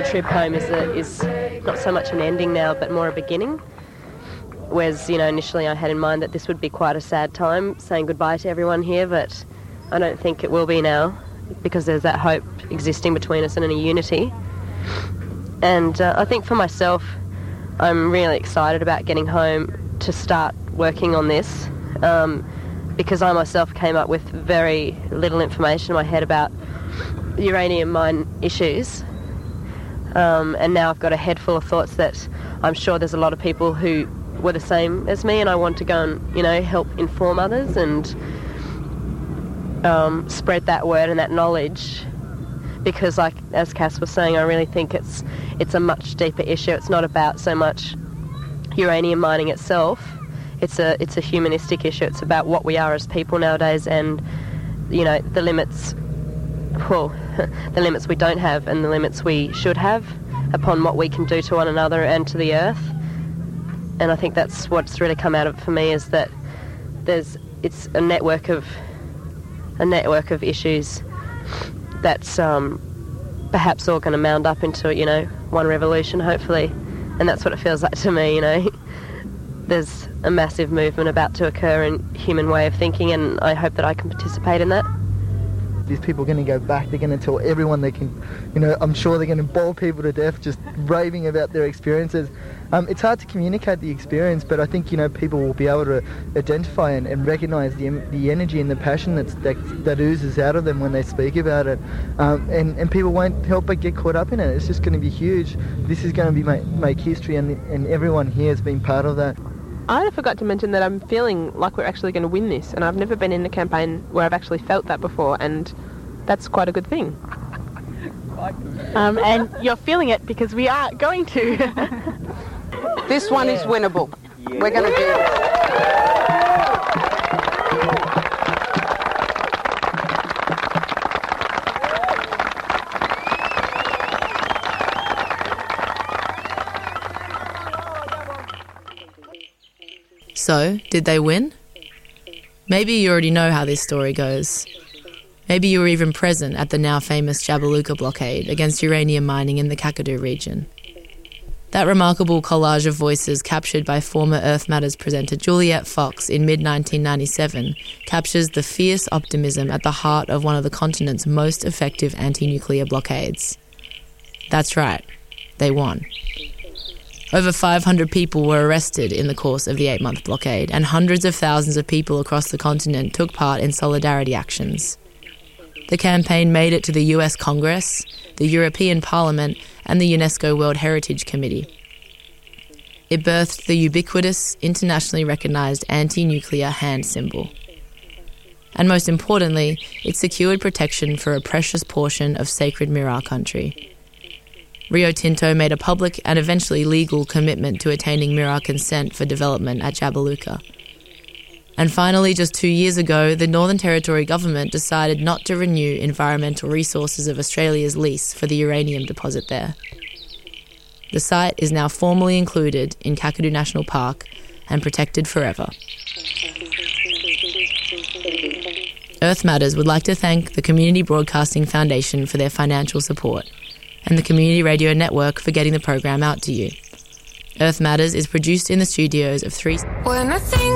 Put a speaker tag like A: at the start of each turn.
A: trip home is not so much an ending now, but more a beginning. Whereas, initially I had in mind that this would be quite a sad time, saying goodbye to everyone here, but I don't think it will be now, because there's that hope existing between us and a unity. And I think for myself, I'm really excited about getting home to start working on this, because I myself came up with very little information in my head about uranium mine issues. And now I've got a head full of thoughts that I'm sure there's a lot of people who were the same as me, and I want to go and, help inform others and spread that word and that knowledge, because, like as Cass was saying, I really think it's a much deeper issue. It's not about so much uranium mining itself. It's a humanistic issue. It's about what we are as people nowadays, and the limits. Well, the limits we don't have and the limits we should have upon what we can do to one another and to the earth. And I think that's what's really come out of it for me, is that it's a network of issues that's perhaps all going to mount up into one revolution, hopefully. And that's what it feels like to me. There's a massive movement about to occur in human way of thinking, and I hope that I can participate in that.
B: These people are going to go back, they're going to tell everyone they can, I'm sure they're going to bore people to death just raving about their experiences. It's hard to communicate the experience, but I think, people will be able to identify and recognise the energy and the passion that oozes out of them when they speak about it. And people won't help but get caught up in it. It's just going to be huge. This is going to make history, and everyone here has been part of that.
C: I forgot to mention that I'm feeling like we're actually going to win this, and I've never been in a campaign where I've actually felt that before, and that's quite a good thing.
D: And you're feeling it because we are going to.
E: This one is winnable. Yeah. We're going to do this.
F: So, did they win? Maybe you already know how this story goes. Maybe you were even present at the now famous Jabiluka blockade against uranium mining in the Kakadu region. That remarkable collage of voices captured by former Earth Matters presenter Juliet Fox in mid-1997 captures the fierce optimism at the heart of one of the continent's most effective anti-nuclear blockades. That's right, they won. Over 500 people were arrested in the course of the 8-month blockade, and hundreds of thousands of people across the continent took part in solidarity actions. The campaign made it to the US Congress, the European Parliament, and the UNESCO World Heritage Committee. It birthed the ubiquitous, internationally recognised anti-nuclear hand symbol. And most importantly, it secured protection for a precious portion of sacred Mirarr country. Rio Tinto made a public and eventually legal commitment to attaining Mirarr consent for development at Jabiluka. And finally, just 2 years ago, the Northern Territory government decided not to renew Environmental Resources of Australia's lease for the uranium deposit there. The site is now formally included in Kakadu National Park and protected forever. Earth Matters would like to thank the Community Broadcasting Foundation for their financial support, and the Community Radio Network for getting the program out to you. Earth Matters is produced in the studios of 3...